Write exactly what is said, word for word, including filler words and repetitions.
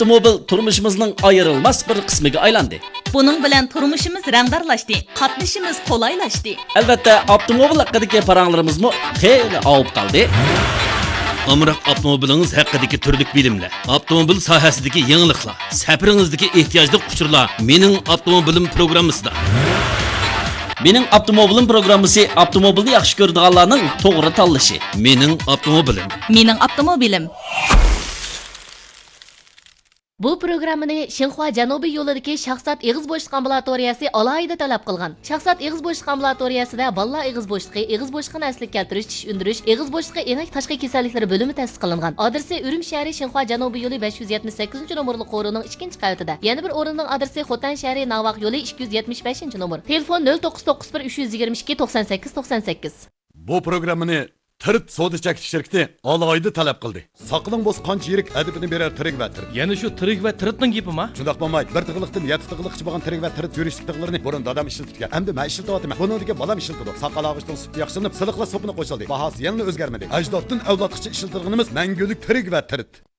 Avtomobil turmuşimizning ayrılmaz bir qismiga aylandi. Buning bilan turmushimiz rangdorlashdi, qatnashimiz qulaylashdi. Albatta, avtomobil haqidagi paranglarimizmi xeyli avib qoldi. Amroq avtomobilingiz haqidagi turlik bilimlar, avtomobil sohasidagi yangiliklar, safaringizdagi ehtiyojli uchurlar mening avtomobilim programmasida. Mening avtomobilim programmasi avtomobilni yaxshi ko'radiganlarning to'g'ri tanlashi. Mening avtomobilim. Mening avtomobilim. Bu programmani Xinhua Janubiy yo'lidagi Shahzod Ig'iz bo'shliq ambulatoriyasi alohida talab qilgan. Shahzod Ig'iz bo'shliq ambulatoriyasida bolalar ig'iz bo'shliqi, ig'iz bo'shliqini asliga keltirish, tish undirish, ig'iz bo'shliqi enak tashqi kasalliklari bo'limi ta'sis qilingan. Adresi Urum shahri Xinhua Janubiy yo'li besh yuz yetmish sakkizinchi nomerli qo'rining ikkinchi qavatida. Yana bir o'rinning adresi Xotan shahri Navaq yo'li ikki yuz yetmish beshinchi nomer. Telefon nol to'qqiz to'qqiz bir uch yuz yigirma ikki to'qson sakkiz to'qson sakkiz. Bu programmani Tirt savdo chekish shirkati alohida talab qildi. Saqling bo'z qancha yirik adibini berar tirik va tirt. Yana shu tirik va tiritning gapimi? Shundaq bo'lmay, bir tig'liqdan yetti tig'liqchi bo'lgan tirik va tirit yurishlik tig'larini burun dadam ishlatgan. Endi men ishlatyapman. Buningga bolam ishlatadi. Saqal og'ishning suti yaxshilanib, siliqlar sopini qo'shildi. Bahasi yana o'zgarmadi. Ajdoddan avlodgacha ishlatilganimiz mangulik tirik va tirit.